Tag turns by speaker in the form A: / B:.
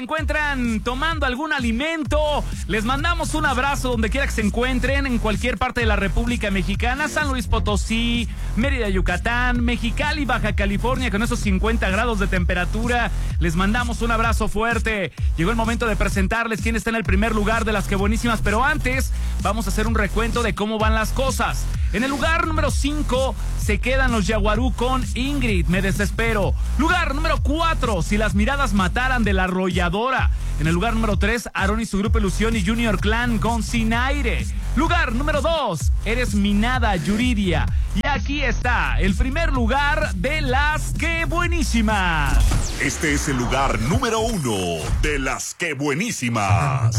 A: encuentran tomando algún alimento, les mandamos un abrazo donde quiera que se encuentren, en cualquier parte de la República Mexicana, San Luis Potosí, Mérida, Yucatán, Mexicali, Baja California, con esos 50 grados de temperatura. Les mandamos un abrazo fuerte. Llegó el momento de presentarles quién está en el primer lugar de las que buenísimas, pero antes vamos a hacer un recuento de cómo van las cosas. En el lugar número 5 se quedan los Yaguarú con Ingrid, Me Desespero. Lugar número 4, Si las miradas mataran, de La Arrolladora. En el lugar número 3, Aarón y su grupo Ilusión y Junior Clan con Sin Aire. Lugar número 2, Eres mi nada, Yuridia. Y aquí está el primer lugar de las que buenísimas.
B: Este es el lugar número 1 de las que buenísimas.